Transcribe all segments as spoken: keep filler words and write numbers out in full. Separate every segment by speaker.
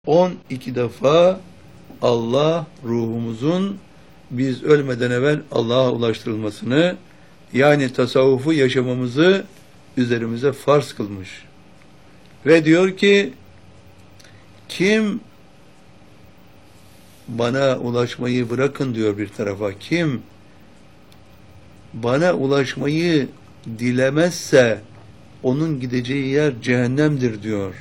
Speaker 1: on iki defa Allah ruhumuzun biz ölmeden evvel Allah'a ulaştırılmasını, yani tasavvufu yaşamamızı üzerimize farz kılmış. Ve diyor ki, kim bana ulaşmayı bırakın diyor bir tarafa, kim bana ulaşmayı dilemezse onun gideceği yer cehennemdir diyor.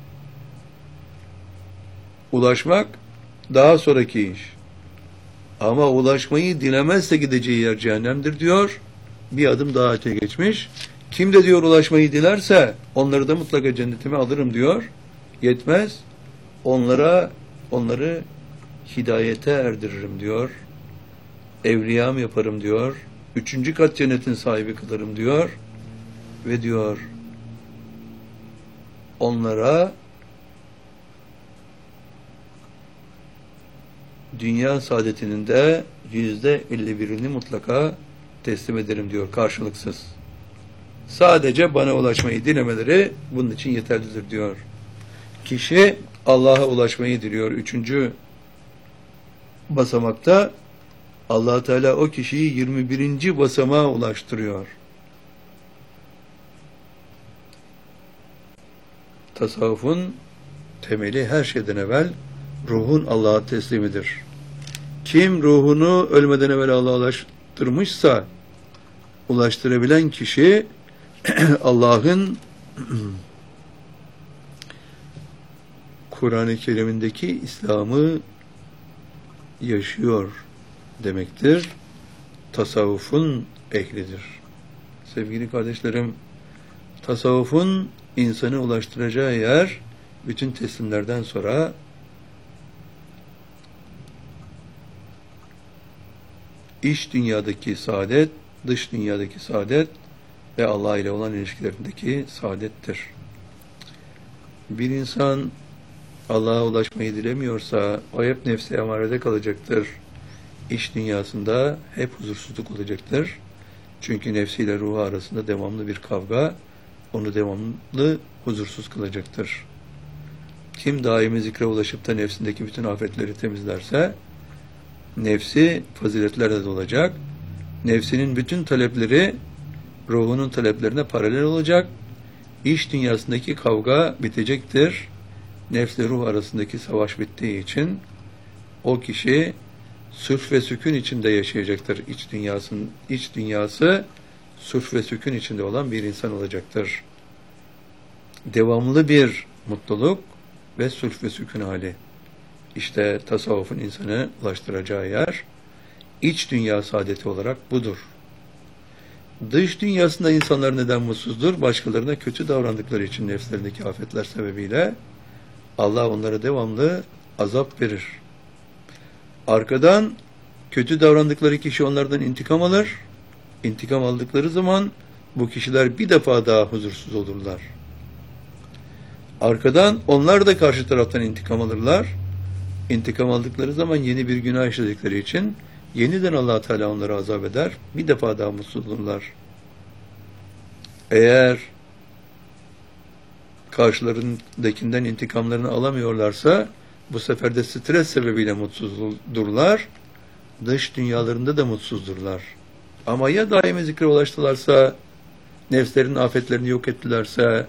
Speaker 1: Ulaşmak daha sonraki iş. Ama ulaşmayı dilemezse gideceği yer cehennemdir diyor. Bir adım daha öte geçmiş. Kim de diyor ulaşmayı dilerse onları da mutlaka cennetime alırım diyor. Yetmez. Onlara onları hidayete erdiririm diyor. Evliyam yaparım diyor. Üçüncü kat cennetin sahibi kılarım diyor. Ve diyor onlara dünya saadetinin de yüzde elli birini mutlaka teslim ederim diyor, karşılıksız. Sadece bana ulaşmayı dilemeleri bunun için yeterlidir diyor. Kişi Allah'a ulaşmayı diliyor. Üçüncü basamakta Allah Teala o kişiyi yirmi birinci basamağa ulaştırıyor. Tasavvufun temeli her şeyden evvel ruhun Allah'a teslimidir. Kim ruhunu ölmeden evvel Allah'a ulaştırmışsa, ulaştırabilen kişi Allah'ın Kur'an-ı Kerim'indeki İslam'ı yaşıyor demektir. Tasavvufun ehlidir. Sevgili kardeşlerim, tasavvufun insanı ulaştıracağı yer bütün teslimlerden sonra iç dünyadaki saadet, dış dünyadaki saadet ve Allah ile olan ilişkilerindeki saadettir. Bir insan Allah'a ulaşmayı dilemiyorsa o hep nefse emarede kalacaktır. İç dünyasında hep huzursuzluk olacaktır. Çünkü nefsiyle ruhu arasında devamlı bir kavga onu devamlı huzursuz kılacaktır. Kim daimi zikre ulaşıp da nefsindeki bütün afetleri temizlerse nefsi faziletlerle dolacak. Nefsinin bütün talepleri ruhunun taleplerine paralel olacak. İç dünyasındaki kavga bitecektir. Nefsle ruh arasındaki savaş bittiği için o kişi sülh ve sükun içinde yaşayacaktır. İç dünyasının iç dünyası sülh ve sükun içinde olan bir insan olacaktır. Devamlı bir mutluluk ve sülh ve sükun hali. İşte tasavvufun insanı ulaştıracağı yer, iç dünya saadeti olarak budur. Dış dünyasında insanlar neden mutsuzdur? Başkalarına kötü davrandıkları için nefslerindeki afetler sebebiyle Allah onlara devamlı azap verir. Arkadan kötü davrandıkları kişi onlardan intikam alır. İntikam aldıkları zaman bu kişiler bir defa daha huzursuz olurlar. Arkadan onlar da karşı taraftan intikam alırlar. İntikam aldıkları zaman yeni bir günah işledikleri için yeniden Allah Teala onları azap eder. Bir defa daha mutsuz olurlar. Eğer karşılarındakinden intikamlarını alamıyorlarsa bu sefer de stres sebebiyle mutsuzdurlar. Dış dünyalarında da mutsuzdurlar. Ama ya daimi zikre ulaştılarsa, nefslerinin afetlerini yok ettilerse,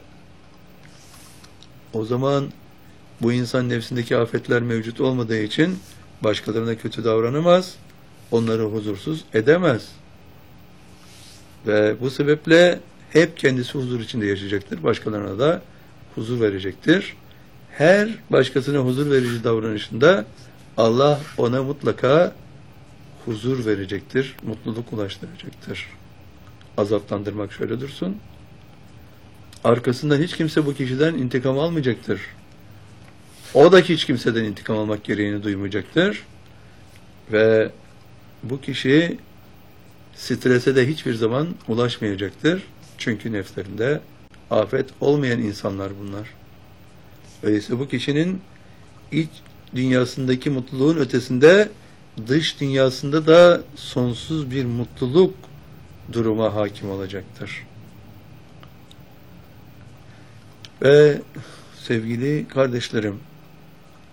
Speaker 1: o zaman bu insan nefsindeki afetler mevcut olmadığı için başkalarına kötü davranamaz, onları huzursuz edemez. Ve bu sebeple hep kendisi huzur içinde yaşayacaktır. Başkalarına da huzur verecektir. Her başkasına huzur verici davranışında Allah ona mutlaka huzur verecektir, mutluluk ulaştıracaktır. Azaplandırmak şöyle dursun. Arkasından hiç kimse bu kişiden intikam almayacaktır. O da hiç kimseden intikam almak gereğini duymayacaktır. Ve bu kişi strese de hiçbir zaman ulaşmayacaktır. Çünkü nefslerinde afet olmayan insanlar bunlar. Öyleyse bu kişinin iç dünyasındaki mutluluğun ötesinde dış dünyasında da sonsuz bir mutluluk duruma hakim olacaktır. Ve sevgili kardeşlerim,